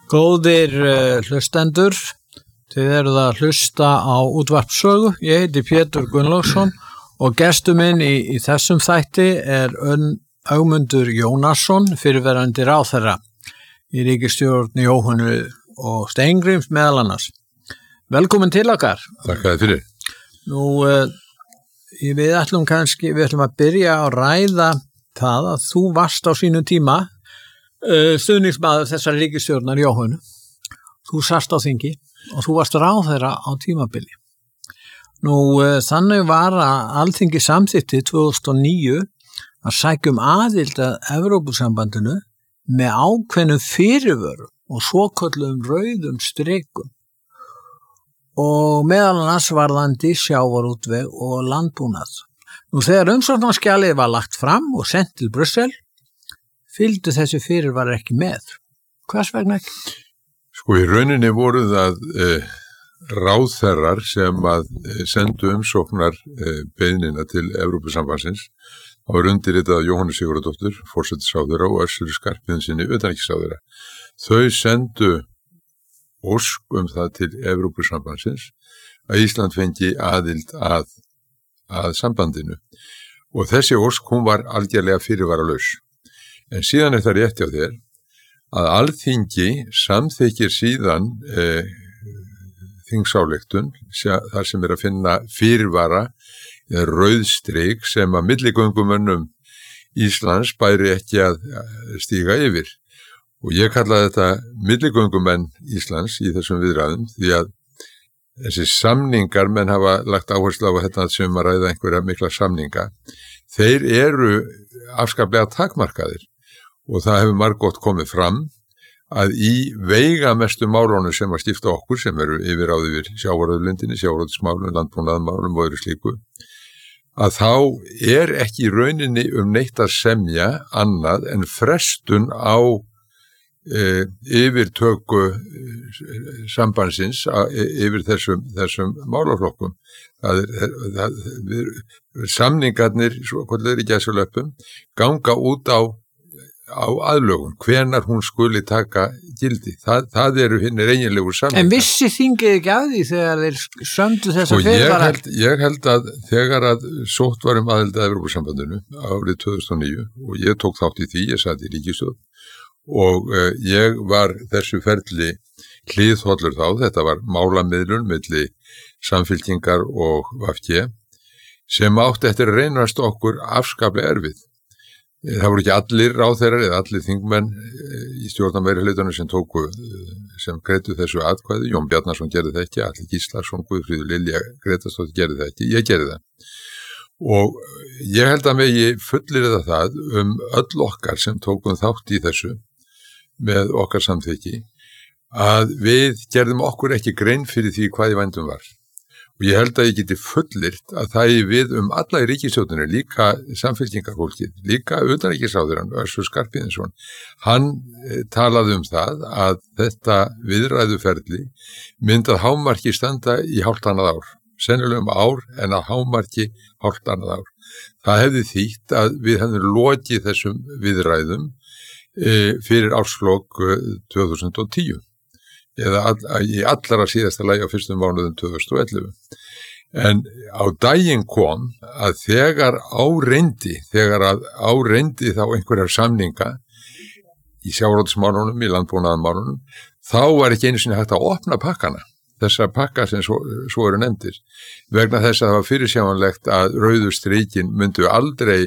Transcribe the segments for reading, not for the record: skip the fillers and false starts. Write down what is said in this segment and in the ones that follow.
Góðir hlustendur, þið eruð að hlusta á útvarpssögu. Ég heiti Pétur Gunnlaugsson og gestur minn í þessum þætti er Ögmundur Jónasson, fyrrverandi ráðherra í ríkisstjórn Jóhönnu og Steingríms meðal annars. Velkomin til okkar. Takk fyrir. Nú, við ætlum að byrja að ræða það að þú varst á sínu tíma stuðningsmaður þessar ríkisstjórnar Jóhönnu. Þú sast á þingi og þú varst ráðherra á tímabili. Nú, þannig var að Alþingi samþykkti 2009 að sækja aðild að Evrópusambandinu með ákveðnum fyrirvörum og svokölluðum rauðum strikum og meðal annars varðandi sjávarútveg og landbúnað. Nú, þegar umsóknarskjalið var lagt fram og sent til Brussel, fylgdu þessi fyrirvarar ekki með. Hvers vegna ekki? Sko, í rauninni voru það ráðherrar sem að sendu umsóknar beiðnina til Evrópusambandsins. Það var undirritað Jóhannu Sigurðardóttur, forsætisráðherra, og Össuri Skarphéðinssyni, utanríkisráðherra. Þau sendu ósk það til Evrópusambandsins að Ísland fengi aðild að sambandinu. Og þessi ósk, hún var algjörlega fyrirvaralaus. En síðan það rétt hjá þér að Alþingi samþykkir síðan þingsályktun þar sem að finna fyrirvara eða rauðstrik sem að milligöngumönnum Íslands bæri ekki að stíga yfir. Og ég kalla þetta milligöngumenn Íslands í þessum viðræðum því að þessi samningar, menn hafa lagt áherslu á þetta sem að ræða einhverja mikla samninga, þeir eru afskaplega takmarkaðir. Og það hefur margótt komið fram að í veigamestu málunum sem að skipta okkur, sem eru yfirráð yfir sjávarauðlindinni, sjávarútvegsmálum, landbúnaðarmálum og öðru slíku, að þá er ekki í rauninni neitt að semja annað en frestun á yfirtöku sambandsins yfir þessum málaflokkum. Samningarnir, svo kvöldlega í gæsulöpum, ganga út á aðlögun, hvenar hún skuli taka gildi. Það eru hinnir eiginlegu samningar. En vissi þingið ekki af því þegar þeir sömdu þessa fyrirvara? Ég held að þegar að sótt var aðild að Evrópusambandinu árið 2009 og ég tók þátt í því, ég sat í ríkisstjórn og ég var þessu ferli hliðhollur þá, þetta var málamiðlun milli Samfylkingar og VG sem átti eftir að reynast okkur afskaplega erfið. Það voru ekki allir ráðherrar eða allir þingmenn í stjórnarmeirihlutanum sem greiddu þessu atkvæði. Jón Bjarnason gerði það ekki, Atli Gíslason, Guðfríður Lilja Grétarsdóttir gerði það ekki, ég gerði það. Og ég held að megi fullyrða það öll okkar sem tókum þátt í þessu með okkar samþykki að við gerðum okkur ekki grein fyrir því hvað í vændum var. Og ég held að ég geti fullyrt að það er við alla í ríkisstjórninni, líka samfylkingarfólkið, líka utanríkisráðherrann, Össur Skarphéðinsson. Hann talaði það að þetta viðræðuferli myndi að hámarki standa í hálft annað ár. Sennilega ár en að hámarki hálft annað ár. Það hefði þýtt að við hefðum lokið þessum viðræðum fyrir árslok 2010. Eða í allara síðasta lagi á fyrstum mánuðum 2011. En á daginn kom að þegar áreindi þá einhverjar samninga í sjávarútvegsmálunum, í landbúnaðarmálunum, þá var ekki einu sinni hægt að opna pakkana, þessa pakka sem svo eru nefndir, vegna þess að það var fyrirsjáanlegt að rauðu strikin myndu aldrei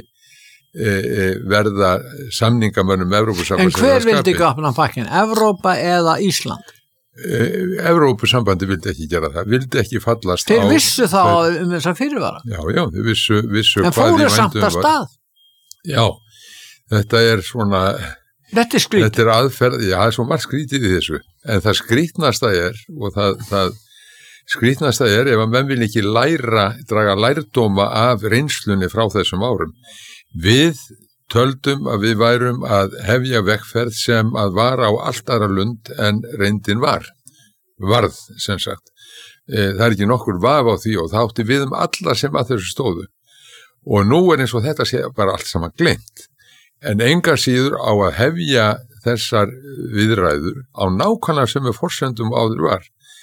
verða samningamönnum Evrópusambandsins. En hver vildi ekki opna pakkin, Evrópa eða Ísland? Evrópusambandi vildi ekki gera það, vildi ekki fallast á... Þeir vissu þá þessa fyrirvara? Já, þeir vissu hvað í vændum var. En fóru samt að stað? Já, þetta er svona... Þetta er skrítið? Þetta er aðferð, já, það er svo margt skrítið í þessu. En það skrítnasta er, og það skrítnasta er ef að menn vil ekki draga lærdóma af reynslunni frá þessum árum. Við töldum að við værum að hefja vegferð sem að var á allt aðra lund en reyndin varð sem sagt. Það er ekki nokkur vaf á því og það átti við alla sem að þessu stóðu. Og nú er eins og þetta sé bara allt saman gleymt. En engar síður á að hefja þessar viðræður á nákvæmlega sem forsendum áður var.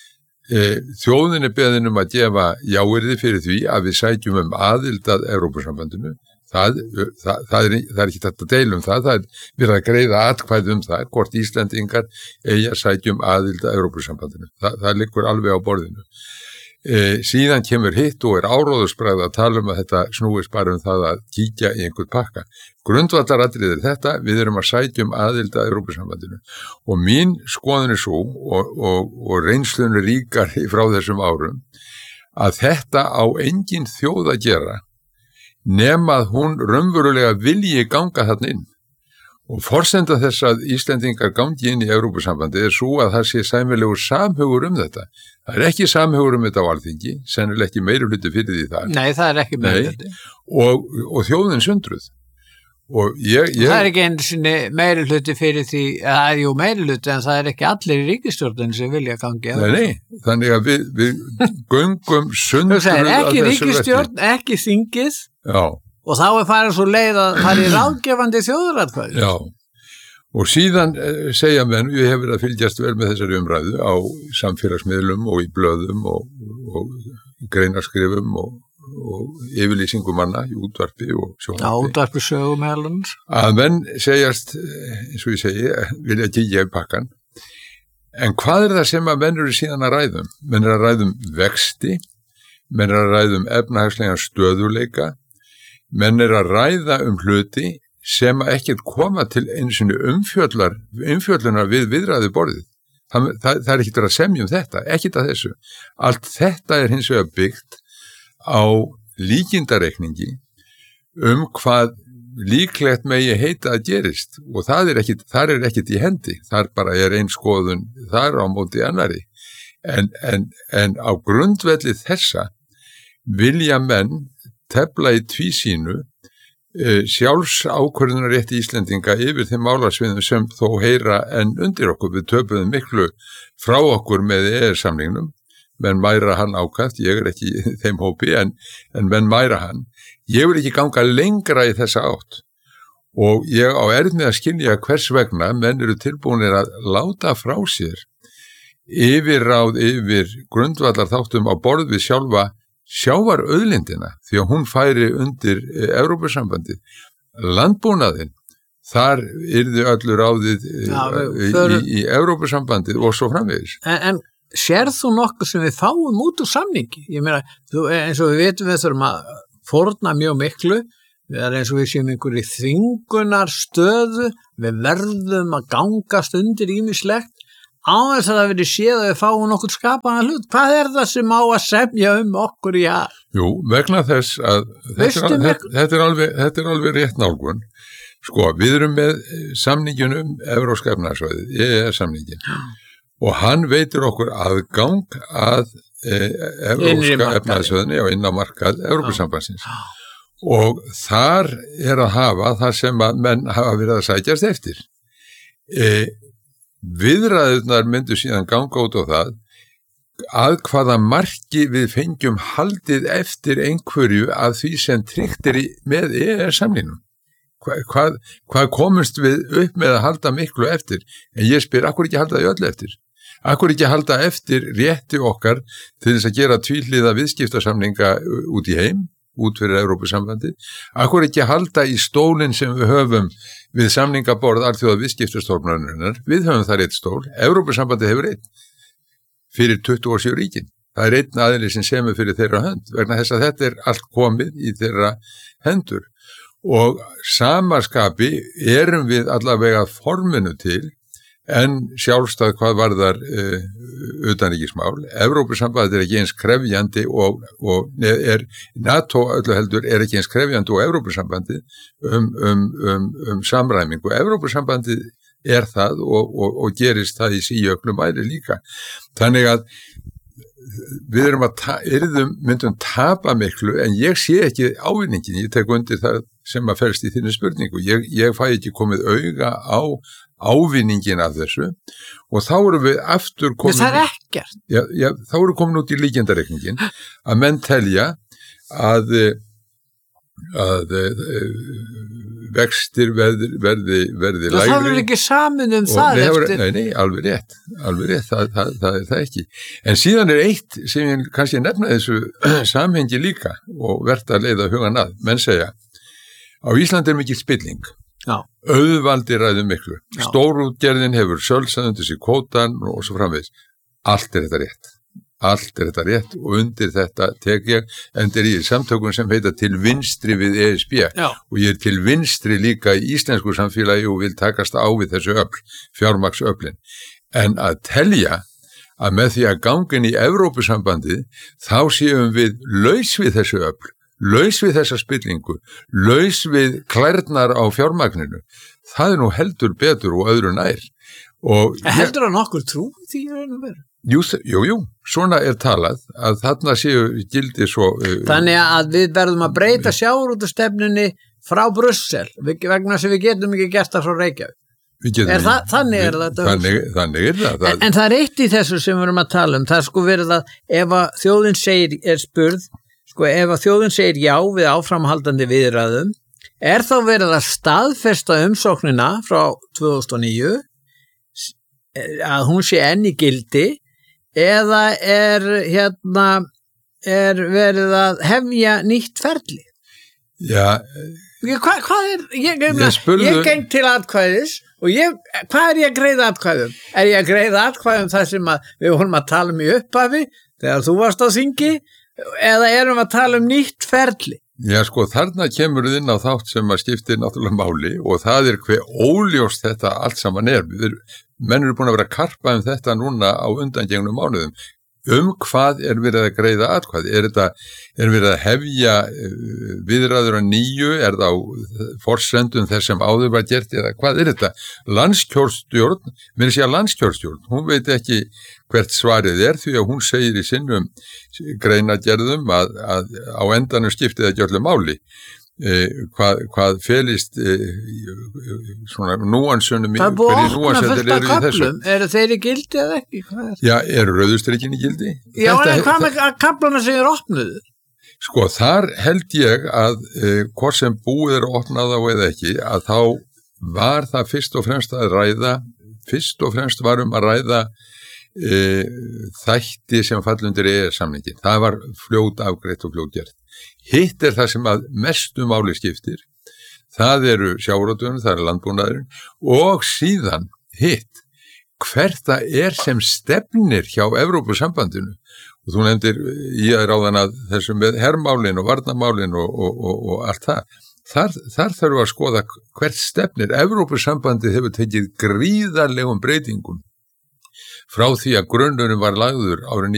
Þjóðin beðin að gefa jáyrði fyrir því að við sækjum aðild að Evrópusambandinu. Það er ekki þetta deilum það er verið að greiða atkvæði það, hvort Íslendingar eigi að sækjum aðild að Evrópusambandinu. Það liggur alveg á borðinu. Síðan kemur hitt og áróðursbragð að tala að þetta snúist bara það að kíkja í einhvern pakka. Grundvallaratriðið þetta, við erum að sækjum aðild að Evrópusambandinu og mín skoðun svo og reynslun ríkar frá þessum árum að þetta á engin þjóð að gera nema að hún raunverulega vilji ganga þarna inn. Og forsenda þess að Íslendingar gangi inn í Evrópusambandi svo að það sé sæmilegur samhugur þetta. Það er ekki samhugur þetta á Alþingi, sennilega ekki meirihluti fyrir því það. Nei, það er ekki meirihluti. Og þjóðin sundruð. Og það er ekki einu sinni meirihluti fyrir því, jú meirihluti, en það er ekki allir í ríkisstjórnin sem vilja gangi. Nei, þannig að við göngum sundruð að þessu verki. Ekki ríkisstjórn, ekki þingið. Já. Og þá farið svo leið að það er ráðgefandi þjóðaratkvæði. Já, og síðan segja menn, ég hef verið að fylgjast vel með þessari umræðu á samfélagsmiðlum og í blöðum og greinaskrifum og yfirlýsingum manna í útvarpi og sjónvarpi. Já, útvarpi sögum helans. Að menn segjast, eins og ég segi, vilja kíkja í pakkan. En hvað er það sem að menn eru síðan að ræðum? Menn eru að ræðum vexti, menn eru að ræðum efnahagslegan stöðuleika, menn eru að ræða hluti sem ekkert koma til einu sinni umfjöllunar við viðræðu borðið. Það er ekkert að semja þetta, ekkert að þessu. Allt þetta er hins vegar byggt á líkindareikningi hvað líklegt megi heita að gerist og þar er ekkert í hendi. Þar bara er ein skoðun þar á móti annari. En á grundvelli þessa vilja menn tefla í tvísýnu sjálfsákvörðunarrétti Íslendinga yfir þeim málasviðum sem þó heyra en undir okkur. Við töpuðum miklu frá okkur með EES-samningnum, menn mæra hann ákast, ég er ekki í þeim hópi en menn mæra hann. Ég vil ekki ganga lengra í þessa átt og ég á með að skilja hvers vegna menn eru tilbúinir að láta frá sér yfirráð yfir grundvallar þáttum á borð við sjávarauðlindina því að hún færi undir Evrópusambandið. Landbúnaðinn, þar yrði öllu ráðið í Evrópusambandið og svo framvegis. En sérð þú nokkuð sem við fáum út úr samningi? Ég meina, eins og við vitum við þurfum að fórna mjög miklu, við erum eins og við séum einhverju þvingunar stöðu, við verðum að gangast undir ýmislegt á þess að það verið séð að við fáum nokkur skapaðan hlut. Hvað er það sem á að semja okkur í að? Jú, vegna þess að þetta er alveg rétt nálgun. Sko, við erum með samningin Evrópska efnahagssvæðið, EES-samningin, og hann veitir okkur aðgang að Evrópska efnahagssvæðinni og inn á markað Evrópusambandsins. Og þar er að hafa það sem að menn hafa verið að sækjast eftir. Viðræðurnar myndu síðan ganga út á það að hvaða marki við fengjum haldið eftir einhverju af því sem tryggt með EES-samningnum. Hvað komumst við upp með að halda miklu eftir? En ég spyr, akkur ekki halda því öll eftir? Akkur ekki halda eftir rétti okkar til þess að gera tvíhliða viðskiptasamninga út í heim, út fyrir Evrópusambandið? Akkur ekki halda í stólinn sem við höfum við samningaborð alþjóða viðskiptastofnunarinnar? Við höfum þar eitt stól, Evrópusambandið hefur einn fyrir 27 ríkin. Það er einn aðili sem semur fyrir þeirra hönd, vegna þess að þetta er allt komið í þeirra hendur. Og samaskapi erum við allavega forminu til en sjálfstæð hvað varðar utanríkismál. Evrópusambandið er ekki eins krefjandi og NATO öllu heldur er ekki eins krefjandi og Evrópusambandið samræmingu. Evrópusambandið er það og gerist það í síjöfnum mæli líka. Þannig að við myndum tapa miklu en ég sé ekki ávinningin, ég tek undir það sem að felst í þinni spurningu. Ég fæ ekki komið auga á ávinningin af þessu og þá erum við aftur komin... Það er ekkert. Já, þá erum við komin út í líkjendareikningin að menn telja að vextir verði lægri. Það verður ekki samin það eftir. Nei, alveg rétt, það er það ekki. En síðan er eitt sem ég kannski nefna þessu samhengi líka og vert að leiða hugan að. Menn segja, á Íslandi er mikil spilling. Já. Auðvaldi ræður miklu. Stórútgerðin hefur sjálfsagðundir sér kvótan og svo framvegis. Allt er þetta rétt og undir þetta tek ég endur í samtökum sem heita til vinstri við ESB. Já. Og ég er til vinstri líka í íslensku samfélagi og vil takast á við þessu fjármagnsöflin. En að telja að með því að gangin í Evrópusambandið þá séum við laus við þessu öfl, laus við þessa spillingu, laus við klærnar á fjármagninu. Það er nú heldur betur og öðru nær. Heldur að nokkur trú því að vera? Jú, svona er talað að þarna séu gildi svo... Þannig að við verðum að breyta sjávarútvegstefnunni frá Brussel vegna sem við getum ekki gert það frá Reykjavík. Þannig er það. En það er eitt í þessu sem við erum að tala um. Það er sko verið að ef að þjóðin er spurð, sko ef að þjóðin segir já við áframhaldandi viðræðum, er þá verið að staðfesta umsóknina frá 2009 að hún sé enn í gildi eða er verið að hefja nýtt ferli? Já. Hvað er, ég geng til atkvæðis og hvað er ég að greiða atkvæðum? Er ég að greiða atkvæðum þar sem við vorum að tala um í upphafi þegar þú varst á þingi eða erum við að tala um nýtt ferli? Já, sko, þarna kemur við inn á þátt sem að skiptir náttúrulega máli og það er hver óljóst þetta allt saman er. Menn eru búin að vera að karpa þetta núna á undangengnum mánuðum. Hvað er verið að greiða atkvæði? Er verið að hefja viðræður að nýju? Er það á forsendum þess sem áður var gert? Eða hvað er þetta? Landskjörstjórn, mér sé að landskjörstjórn, hún veit ekki hvert svarið er því að hún segir í sinnum greinagerðum að á endanum skiptið ekki öllu máli. Hvað felist svona núansunum það er búið að opna fullt af köflum eru þeir í gildi eða ekki? Já, eru rauðustrikinn í gildi? Já, en hvað með köfluna sem er opnuð? Sko, þar held ég að hvort sem búið er opnað á eða ekki að þá var það fyrst og fremst var að ræða þætti sem fall undir EES-samningin. Það var fljót afgreitt og fljót gert. Hitt er það sem að mestu máli skiptir. Það eru sjávarútvegurinn, það er landbúnaðurinn og síðan hitt hvert það er sem stefnir hjá Evrópusambandinu. Og þú nefndir í að ráðan að þessum með hermálin og varnarmálin og allt það. Þar þarf að skoða hvert stefnir. Evrópusambandið hefur tekið gríðarlegum breytingum frá því að grunnurinn var lagður árið